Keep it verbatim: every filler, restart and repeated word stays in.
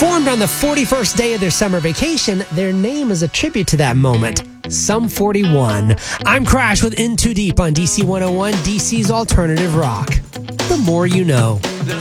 Formed on the forty-first day of their summer vacation, their name is a tribute to that moment. Sum forty-one. I'm Crash with In Too Deep on D C one oh one, D C's alternative rock. The more you know.